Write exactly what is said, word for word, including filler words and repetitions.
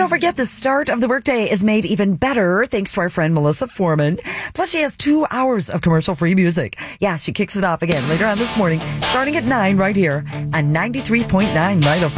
forget, the start of the workday is made even better thanks to our friend Melissa Foreman. Plus, she has two hours of commercial-free music. Yeah, she kicks it off again later on this morning, starting at nine right here on ninety-three point nine Vital.